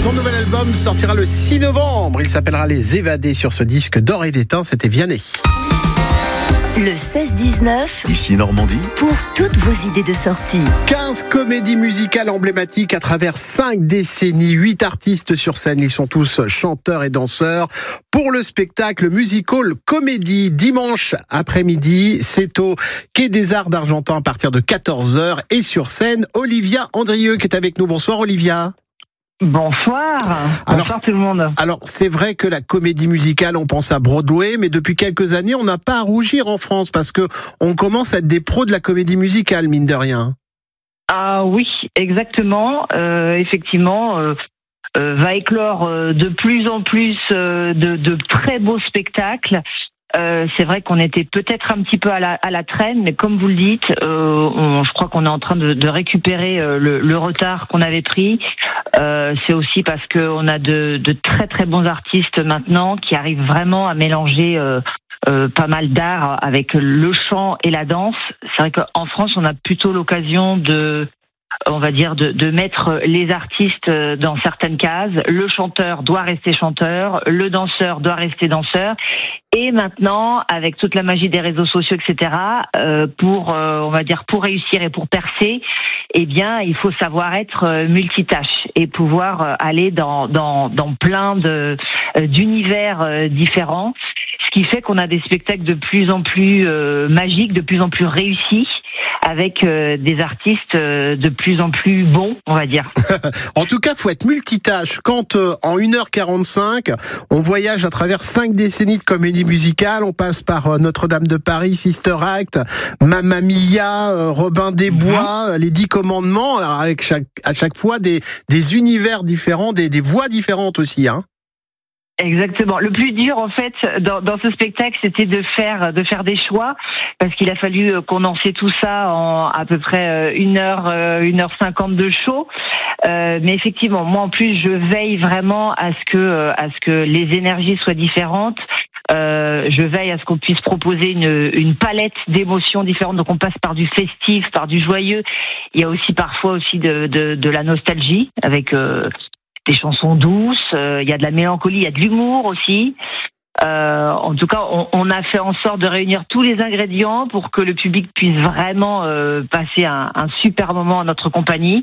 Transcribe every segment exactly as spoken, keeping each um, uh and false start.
Son nouvel album sortira le six novembre. Il s'appellera Les Évadés. Sur ce disque d'or et d'étain, c'était Vianney. Le seize dix-neuf, ici Normandie, pour toutes vos idées de sortie. quinze comédies musicales emblématiques à travers cinq décennies, huit artistes sur scène. Ils sont tous chanteurs et danseurs. Pour le spectacle Musical Comédie, dimanche après-midi, c'est au Quai des Arts d'Argentan à partir de quatorze heures. Et sur scène, Olivia Andrieux qui est avec nous. Bonsoir Olivia. Bonsoir. Alors, Bonsoir tout le monde. Alors, c'est vrai que la comédie musicale, on pense à Broadway, mais depuis quelques années, on n'a pas à rougir en France parce que on commence à être des pros de la comédie musicale, mine de rien. Ah oui, exactement. Euh, effectivement, euh, euh, va éclore euh, de plus en plus euh, de, de très beaux spectacles. Euh, c'est vrai qu'on était peut-être un petit peu à la, à la traîne, mais comme vous le dites, euh, on, je crois qu'on est en train de, de récupérer euh, le, le retard qu'on avait pris. Euh, c'est aussi parce qu'on a de, de très très bons artistes maintenant qui arrivent vraiment à mélanger euh, euh, pas mal d'art avec le chant et la danse. C'est vrai qu'en France, on a plutôt l'occasion de... on va dire, de, de mettre les artistes dans certaines cases. Le chanteur doit rester chanteur, le danseur doit rester danseur. Et maintenant, avec toute la magie des réseaux sociaux, et cetera, euh, pour, euh, on va dire, pour réussir et pour percer, eh bien, il faut savoir être multitâche et pouvoir aller dans, dans, dans plein de, d'univers différents. Ce qui fait qu'on a des spectacles de plus en plus euh, magiques, de plus en plus réussis, avec euh, des artistes euh, de plus en plus bons, on va dire. En tout cas, faut être multitâche. Quand euh, en une heure quarante-cinq, on voyage à travers cinq décennies de comédie musicale, on passe par euh, Notre-Dame de Paris, Sister Act, Mamma Mia, euh, Robin des Bois, mm-hmm. les Dix Commandements, alors avec chaque, à chaque fois des, des univers différents, des, des voix différentes aussi, hein. Exactement. Le plus dur, en fait, dans, dans ce spectacle, c'était de faire de faire des choix, parce qu'il a fallu condenser tout ça en à peu près une heure, une heure cinquante de show. Euh, mais effectivement, moi en plus, je veille vraiment à ce que à ce que les énergies soient différentes. Euh, je veille à ce qu'on puisse proposer une, une palette d'émotions différentes. Donc on passe par du festif, par du joyeux. Il y a aussi parfois aussi de de, de la nostalgie avec euh, des chansons douces, il euh, y a de la mélancolie, il y a de l'humour aussi. Euh, en tout cas, on, on a fait en sorte de réunir tous les ingrédients pour que le public puisse vraiment euh, passer un, un super moment en notre compagnie.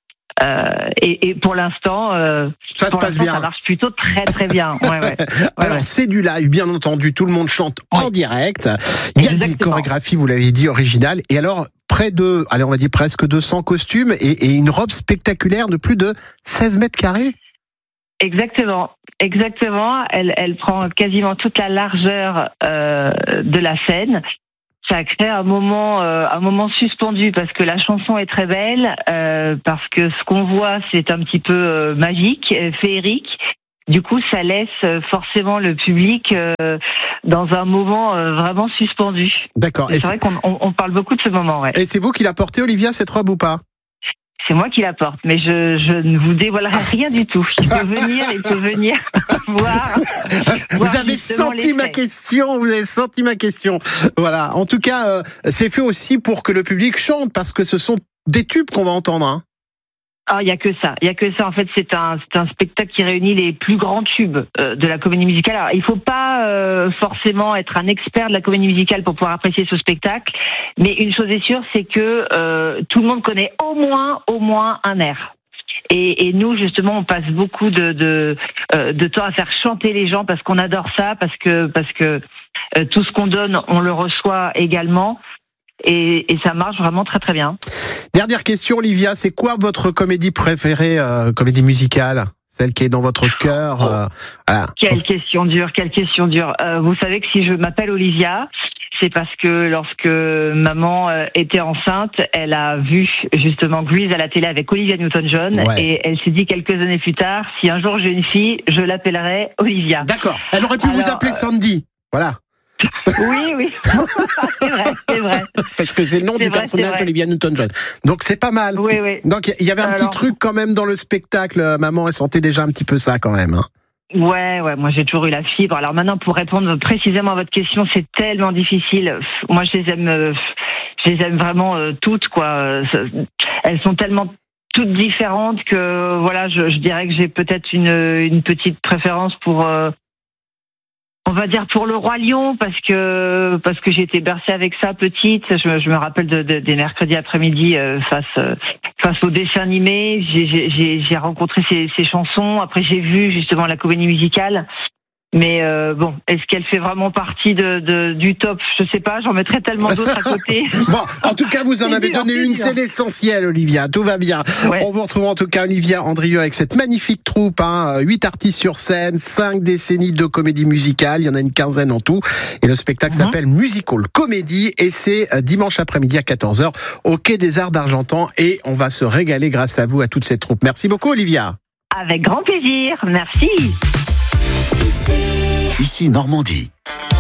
Euh, et, et pour l'instant, euh, ça pour se passe l'instant, bien. Ça marche plutôt très très bien. Ouais, ouais. Ouais, Alors ouais. c'est du live, bien entendu. Tout le monde chante ouais. en direct. Il y a Exactement. des chorégraphies, vous l'avez dit, originales. Et alors près de, allez, on va dire presque deux cents costumes et, et une robe spectaculaire de plus de seize mètres carrés. Exactement, exactement. Elle, elle prend quasiment toute la largeur euh, de la scène. Ça crée un moment, euh, un moment suspendu parce que la chanson est très belle, euh, parce que ce qu'on voit c'est un petit peu euh, magique, euh, féerique. Du coup, ça laisse forcément le public euh, dans un moment euh, vraiment suspendu. D'accord. Et c'est, c'est vrai qu'on on, on parle beaucoup de ce moment. Ouais. Et c'est vous qui l'a porté, Olivia, cette robe ou pas ? C'est moi qui la porte, mais je, je ne vous dévoilerai rien du tout. Il peut venir, il peut venir voir. Vous voir avez senti ma faits. question, vous avez senti ma question. Voilà. En tout cas, euh, c'est fait aussi pour que le public chante, parce que ce sont des tubes qu'on va entendre, hein. Ah, il y a que ça. Il y a que ça. En fait, c'est un, c'est un spectacle qui réunit les plus grands tubes euh, de la comédie musicale. Alors, il faut pas euh, forcément être un expert de la comédie musicale pour pouvoir apprécier ce spectacle. Mais une chose est sûre, c'est que euh, tout le monde connaît au moins, au moins un air. Et, et nous, justement, on passe beaucoup de, de, euh, de temps à faire chanter les gens parce qu'on adore ça, parce que, parce que euh, tout ce qu'on donne, on le reçoit également. Et, et ça marche vraiment très très bien. Dernière question, Olivia, c'est quoi votre comédie préférée, euh, comédie musicale ? Celle qui est dans votre cœur. Euh, voilà. Quelle question dure, quelle question dure. Euh, vous savez que si je m'appelle Olivia, c'est parce que lorsque maman euh, était enceinte, elle a vu justement Grease à la télé avec Olivia Newton-John, ouais. Et elle s'est dit quelques années plus tard, si un jour j'ai une fille, je l'appellerai Olivia. D'accord. Elle aurait pu Alors, vous appeler Sandy. Voilà. Oui, oui, c'est vrai, c'est vrai. Parce que c'est le nom c'est du vrai, personnage d'Olivia Newton-John. Donc c'est pas mal. Oui, oui. Donc il y avait un Alors... petit truc quand même dans le spectacle. Maman, elle sentait déjà un petit peu ça quand même. Hein. Ouais, ouais, moi j'ai toujours eu la fibre. Alors maintenant, pour répondre précisément à votre question, c'est tellement difficile. Moi, je les aime, je les aime vraiment toutes, quoi. Elles sont tellement toutes différentes que voilà, je, je dirais que j'ai peut-être une, une petite préférence pour, euh, on va dire pour le Roi Lion parce que parce que j'ai été bercée avec ça petite. Je, je me rappelle de, de, des mercredis après-midi euh, face euh, face au dessin animé. J'ai, j'ai, j'ai rencontré ces, ces chansons. Après, j'ai vu justement la comédie musicale. Mais euh, bon, est-ce qu'elle fait vraiment partie de, de du top ? Je sais pas, j'en mettrais tellement d'autres à côté. Bon, en tout cas, vous en C'est avez dur, donné c'est une, dur. c'est l'essentiel, Olivia. Tout va bien. Ouais. On vous retrouve en tout cas, Olivia Andrieux, avec cette magnifique troupe, hein, huit artistes sur scène, cinq décennies de comédie musicale. Il y en a une quinzaine en tout. Et le spectacle Mhm. s'appelle Musical Comedy et c'est euh, dimanche après-midi à quatorze heures au Quai des Arts d'Argentan. Et on va se régaler grâce à vous, à toute cette troupe. Merci beaucoup, Olivia. Avec grand plaisir. Merci. Ici Normandie.